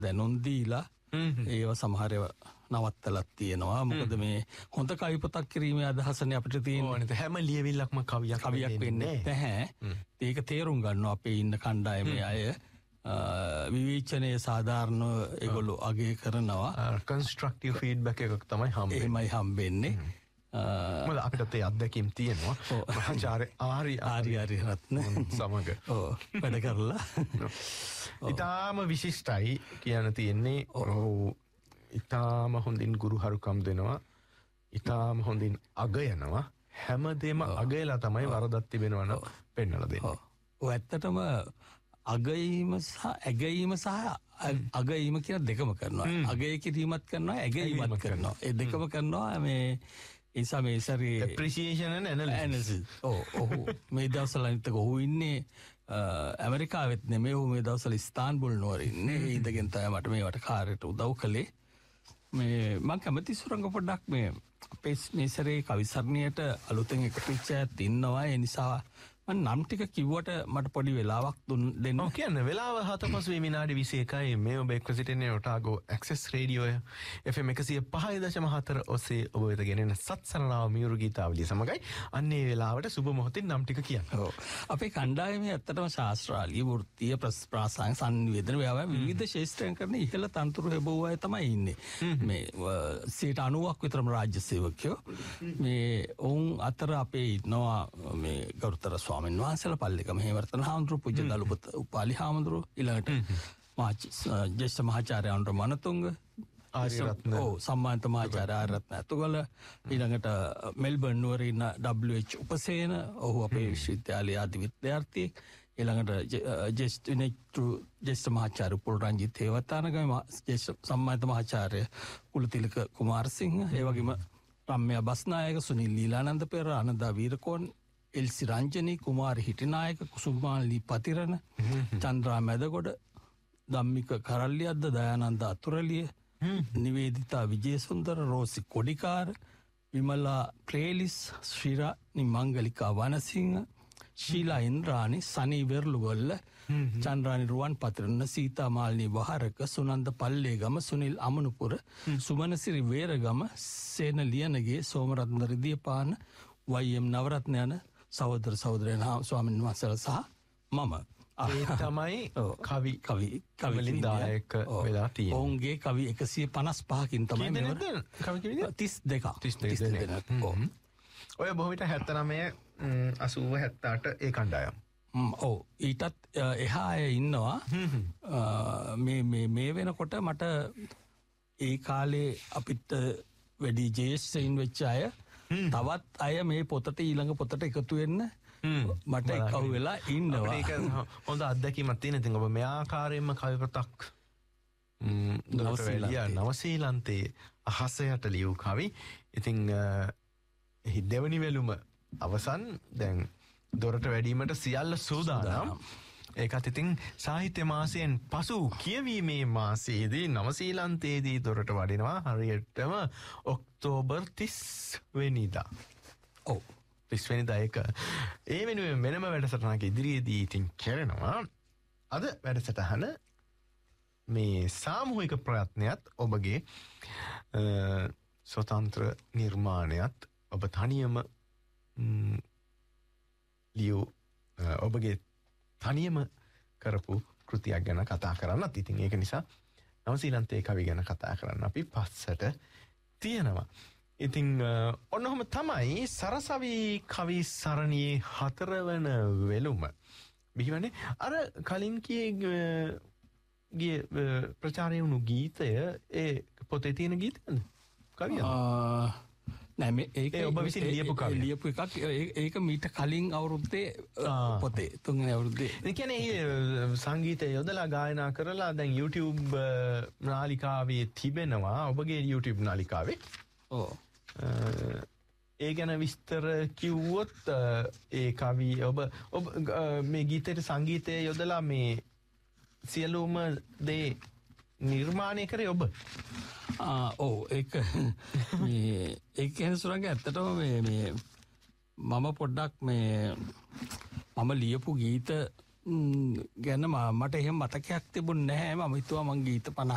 දැනුම් දීලා ඒව සමහර නවත්තලත් තියෙනවා. මොකද මේ හොඳ කවි පොතක් කිරීමේ අදහසනේ අපිට තියෙන්නේ. හැම ලියවිල්ලක්ම කවියක් වෙන්නේ නැහැ. ඒක තේරුම් ගන්නවා අපේ ඉන්න කණ්ඩායමේ අය. විවේචනයේ සාධාරණ ඒගොල්ලෝ අගය කරනවා. කන්ස්ට්‍රක්ටිව් ෆීඩ්බැක් එකක් තමයි හම්බෙන්නේ. එහෙමයි හම්බෙන්නේ. මොකද අපිට ඒ අත්දැකීම් තියෙනවා. මහාචාර්ය ආර්ය රත්න සමග වැඩ කරලා ඉතාම විශිෂ්ටයි කියන තියෙන්නේ. ඉතාම හොඳින් ගුරුහරුකම් දෙනවා. ඉතාම හොඳින් අගයනවා. හැමදේම අගයලා තමයි වරදක් තිබෙනවා නම් පෙන්වලා දෙන්නේ. ඇත්තටම අගයීම සහ ඇගයීම සහ අගයීම කියන දෙකම කරනවා. අගය කිරීමත් කරනවා, ඇගයීමත් කරනවා. ඒ දෙකම කරනවා. මේ නිසා මේ සැරේ appreciation and analysis. ඔව් මේ දවස්වල අනිත් ඔහු ඉන්නේ ඇමරිකාවෙත් නෙමෙයි. ඔහු මේ දවස්වල ඉස්තාන්බුල් නුවර ඉන්නේ. ඉඳගෙන තමයි මට මේවට කාර්යයට උදව් කළේ. මේ මම කැමති සුරංග පොඩ්ඩක් මේ අපේ මේ සැරේ කවිසරණියට අලුතෙන් එකතු වෙච්ච අයත් ඉන්නවා. ඒ නිසා නම් ටික කිව්වට මට පොඩි වෙලාවක් දෙන්න. ඔව් කියන්න. වෙලාව 7:05 විනාඩි 21යි. මේ ඔබ එක්ව සිටින්නේ ඔටාගෝ ඇක්සස් රේඩියෝ FM 105.4 ඔස්සේ ඔබ වෙත ගෙනෙන සත්සරණාව මියුරු ගීතාවලිය සමගයි. අන්නේ වෙලාවට සුබ මොහොතින් නම් ටික කියන්න. ඔව්. අපේ කණ්ඩායමේ ඇත්තටම ශාස්ත්‍රාලීය වෘත්තීය ප්‍රාසංගික සංනිවේදන ව්‍යාපාර විවිධ ශාස්ත්‍රයන් කරන ඉහළ තනතුරු ලැබුව අය තමයි ඉන්නේ. මේ 90%ක් විතරම රාජ්‍ය සේවකයෝ. මේ ඔවුන් අතර අපේ ඉන්නවා මේ ගරුතර ස්වාමීන් වහන්සේලා පල්ලේකම හේවර්තන හාමුදුරුවෝ, පූජ්‍ය දලුපත උපාලි හාමුදුරුවෝ, ඊළඟට ජ්‍යෙෂ්ඨ මහාචාර්ය අනුර මනතුංග, ආර්ය රත්න, සම්මානිත මහාචාර්ය ආර්ය රත්න ඇතුගල, ඊළඟට මෙල්බර්න් නුවර ඉන්න WH උපසේන, ඔහු අපේ විශ්වවිද්‍යාලයේ ආදි විද්‍යාර්ථියෙක්, ඊළඟට ජ්‍යෙෂ්ඨ මහාචාර්ය පුල්රංජිත් හේවතානගම, සම්මානිත මහාචාර්ය කුලතිලක කුමාරසිංහ, ඒ වගේම රම්‍යා බස්නායක, සුනිල් ලීලානන්ද පෙරේරා, ආනන්දා වීරකෝන්, එල්සි රංජනී, කුමාරි හිටිනායක, කුසුමාලි පතිරණ, චන්ද්‍රා මැදගොඩ, ධම්මික කරල්ලියද්ද, දයානන්ද අතුරලිය, නිවේදිතා විජේසුන්දර, රෝසි කොඩිකාර, විමලා ප්‍රේලිස්, ශ්‍රීරානි මංගලිකා වනසිංහ, ශීලා ඉන්ද්‍රානි, සනී වෙර්ලුගොල්ල, චන්ද්‍රානි රුවන් පතිරණ, සීතා මාලිනී වහරක, සුනන්ද පල්ලේගම, සුනිල් අමනුපුර, සුමනසිරි වේරගම, සේන ලියනගේ, සෝමරත්න රිදියපාන, YM නවරත්න යන සහෝදර සහෝදරයන් ස්වාමීන් වහන්සේලා සහ මම. ඒ තමයි කවිවලින් දායක වෙලා තියෙන්නේ. ඔවුන්ගේ කවි 155කින් තමයි මෙවර කවි කිව්වේ 32 දෙනෙක්. ඔය බොහෝ විට 79 80 78 ඒ කණ්ඩායම්. ඔව් ඊටත් එහා අය ඉන්නවා. මේ වෙනකොට මට ඒ කාලේ අපිට වැඩි ජේෂ්ඨයින් වෙච්ච අය තවත් අය මේ පොතට ඊළඟ පොතට එකතු වෙන්න මට එකව වෙලා ඉන්නවා. ඒක හොඳ අත්දැකීමක් තියෙන. ඉතින් ඔබ මේ ආකාරයෙන්ම කවි පොතක් නවසීලන්තයේ අහසයට ලියූ කවි. ඉතින් දෙවනි වෙලුම අවසන්. දැන් දොරට වැඩීමට සියල්ල සූදානම්. ඒකත් ඉතින් සාහිත්‍ය මාසයෙන් පසු කියවීමේ මාසයේදී නවසීලන්තයේදී දොරට වඩිනවා. හරියටම ඔක්තෝබර් 30 වෙනිදා. ඔව් 30 වෙනිදා ඒක. ඒ වෙනුවෙන් වෙනම වැඩසටහනක ඉදිරියේදී ඉතින් කරනවා. අද වැඩසටහන මේ සාමූහික ප්‍රයත්නයත් ඔබගේ ස්වතන්ත්‍ර නිර්මාණයත් ඔබ තනියම ලියූ ඔබගේ තනියම කරපු කෘතියක් ගැන කතා කරන්නත්. ඉතින් ඒක නිසා නවසීලන්තයේ කවි ගැන කතා කරන්න අපි පස්සට තියෙනවා. ඉතින් ඔන්නෝම තමයි සරසවි කවි සරණියේ 4 වන වෙළුම බිහිවන්නේ. අර කලින් ගිය ප්‍රචාරය වුණු ගීතය ඒ පොතේ තියෙන ගීතයද? කවියද? නෑ මේ ඒක ඔබ විසින් ලියපු එකක්. ඒක මීට කලින් අවුරුද්දේ පොතේ 3 වෙනි අවුරුද්දේ. ඒ කියන්නේ සංගීතය යොදලා ගායනා කරලා දැන් YouTube නාලිකාවේ තිබෙනවා. ඔබගේ YouTube නාලිකාවේ. ඔව්. ඒ ගැන විස්තර කිව්වොත් ඒ කවි ඔබ මේ ගීතයේ සංගීතය යොදලා මේ සියලුම දේ නිර්මාණය කරේ ඔබ. ඔව් ඒක කියන සුරංග ඇත්තටම මේ මම පොඩ්ඩක් මම ලියපු ගීත ගැන මට එහෙම මතකයක් තිබුණේ නැහැ. මම හිතුවා මං ගීත 50